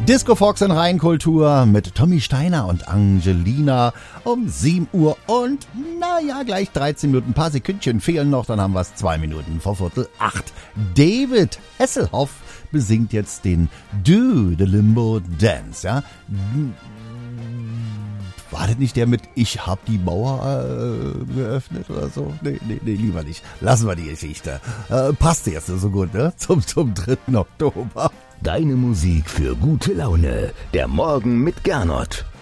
Disco Fox in Rheinkultur mit Tommy Steiner und Angelina um 7 Uhr und naja, gleich 13 Minuten, ein paar Sekündchen fehlen noch, dann haben wir es 2 Minuten vor 7:15. David Hasselhoff besingt jetzt den Do the Limbo Dance, ja. War das nicht der mit Ich hab die Mauer geöffnet oder so? Nee, lieber nicht. Lassen wir die Geschichte. Passt jetzt so gut, ne? Zum 3. Oktober. Deine Musik für gute Laune. Der Morgen mit Gernot.